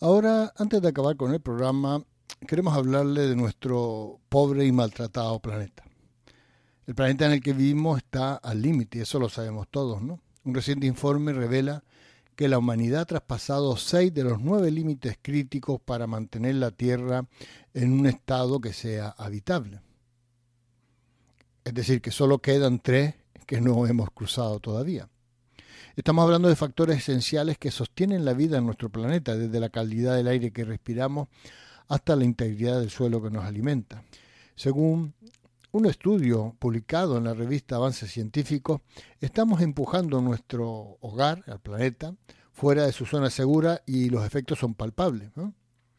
Ahora, antes de acabar con el programa, queremos hablarle de nuestro pobre y maltratado planeta. El planeta en el que vivimos está al límite, y eso lo sabemos todos, ¿no? Un reciente informe revela que la humanidad ha traspasado 6 de los 9 límites críticos para mantener la Tierra en un estado que sea habitable. Es decir, que solo quedan 3 que no hemos cruzado todavía. Estamos hablando de factores esenciales que sostienen la vida en nuestro planeta, desde la calidad del aire que respiramos hasta la integridad del suelo que nos alimenta. Según un estudio publicado en la revista Avances Científicos, estamos empujando nuestro hogar, al planeta, fuera de su zona segura y los efectos son palpables, ¿no?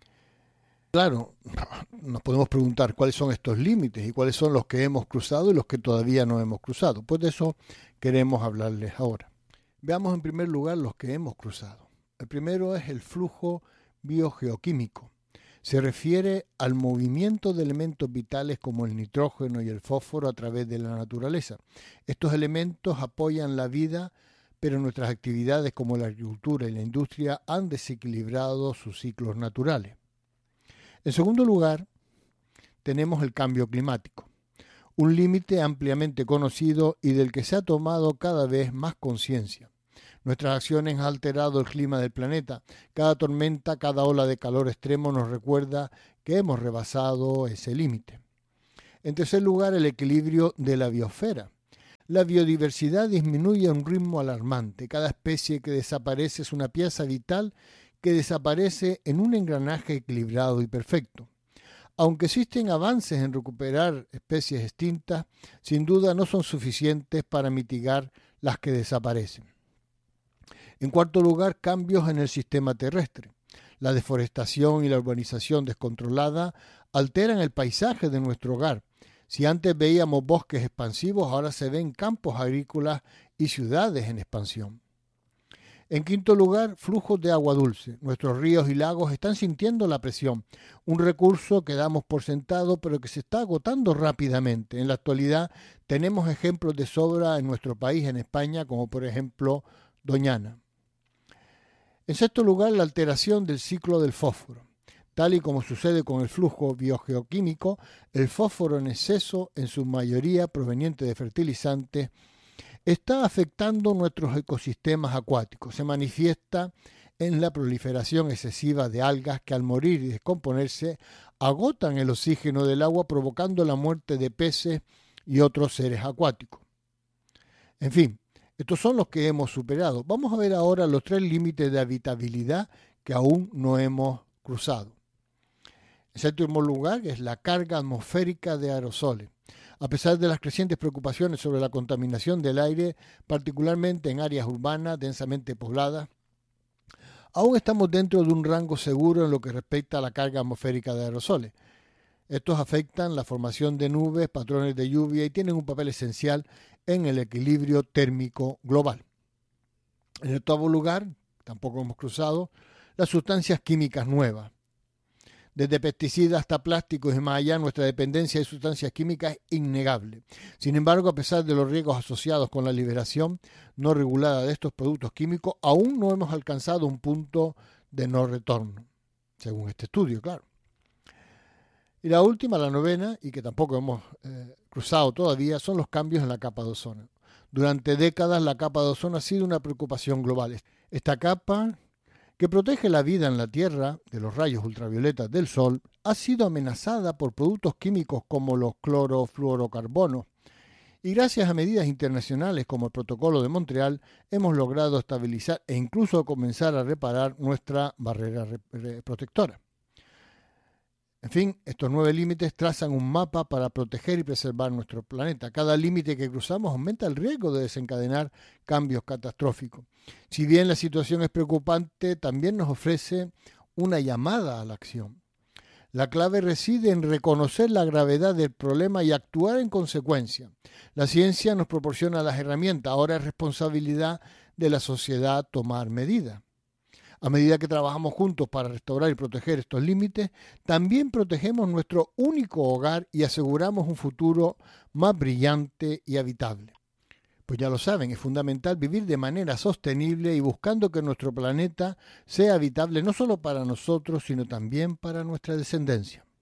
Claro, nos podemos preguntar cuáles son estos límites y cuáles son los que hemos cruzado y los que todavía no hemos cruzado. Pues de eso queremos hablarles ahora. Veamos en primer lugar los que hemos cruzado. El primero es el flujo biogeoquímico. Se refiere al movimiento de elementos vitales como el nitrógeno y el fósforo a través de la naturaleza. Estos elementos apoyan la vida, pero nuestras actividades como la agricultura y la industria han desequilibrado sus ciclos naturales. En segundo lugar, tenemos el cambio climático, un límite ampliamente conocido y del que se ha tomado cada vez más conciencia. Nuestras acciones han alterado el clima del planeta. Cada tormenta, cada ola de calor extremo nos recuerda que hemos rebasado ese límite. En tercer lugar, el equilibrio de la biosfera. La biodiversidad disminuye a un ritmo alarmante. Cada especie que desaparece es una pieza vital que desaparece en un engranaje equilibrado y perfecto. Aunque existen avances en recuperar especies extintas, sin duda no son suficientes para mitigar las que desaparecen. En cuarto lugar, cambios en el sistema terrestre. La deforestación y la urbanización descontrolada alteran el paisaje de nuestro hogar. Si antes veíamos bosques expansivos, ahora se ven campos agrícolas y ciudades en expansión. En quinto lugar, flujos de agua dulce. Nuestros ríos y lagos están sintiendo la presión, un recurso que damos por sentado pero que se está agotando rápidamente. En la actualidad tenemos ejemplos de sobra en nuestro país, en España, como por ejemplo Doñana. En sexto lugar, la alteración del ciclo del fósforo. Tal y como sucede con el flujo biogeoquímico, el fósforo en exceso, en su mayoría proveniente de fertilizantes, está afectando nuestros ecosistemas acuáticos. Se manifiesta en la proliferación excesiva de algas que al morir y descomponerse agotan el oxígeno del agua, provocando la muerte de peces y otros seres acuáticos. En fin, estos son los que hemos superado. Vamos a ver ahora los 3 límites de habitabilidad que aún no hemos cruzado. En séptimo lugar es la carga atmosférica de aerosoles. A pesar de las crecientes preocupaciones sobre la contaminación del aire, particularmente en áreas urbanas densamente pobladas, aún estamos dentro de un rango seguro en lo que respecta a la carga atmosférica de aerosoles. Estos afectan la formación de nubes, patrones de lluvia y tienen un papel esencial en el equilibrio térmico global. En el octavo lugar, tampoco hemos cruzado, las sustancias químicas nuevas. Desde pesticidas hasta plásticos y más allá, nuestra dependencia de sustancias químicas es innegable. Sin embargo, a pesar de los riesgos asociados con la liberación no regulada de estos productos químicos, aún no hemos alcanzado un punto de no retorno, según este estudio, claro. Y la última, la novena, y que tampoco hemos cruzado todavía, son los cambios en la capa de ozono. Durante décadas la capa de ozono ha sido una preocupación global. Esta capa, que protege la vida en la Tierra de los rayos ultravioletas del Sol, ha sido amenazada por productos químicos como los clorofluorocarbonos. Y gracias a medidas internacionales como el Protocolo de Montreal, hemos logrado estabilizar e incluso comenzar a reparar nuestra barrera protectora. En fin, estos 9 límites trazan un mapa para proteger y preservar nuestro planeta. Cada límite que cruzamos aumenta el riesgo de desencadenar cambios catastróficos. Si bien la situación es preocupante, también nos ofrece una llamada a la acción. La clave reside en reconocer la gravedad del problema y actuar en consecuencia. La ciencia nos proporciona las herramientas, ahora es responsabilidad de la sociedad tomar medidas. A medida que trabajamos juntos para restaurar y proteger estos límites, también protegemos nuestro único hogar y aseguramos un futuro más brillante y habitable. Pues ya lo saben, es fundamental vivir de manera sostenible y buscando que nuestro planeta sea habitable no solo para nosotros, sino también para nuestra descendencia.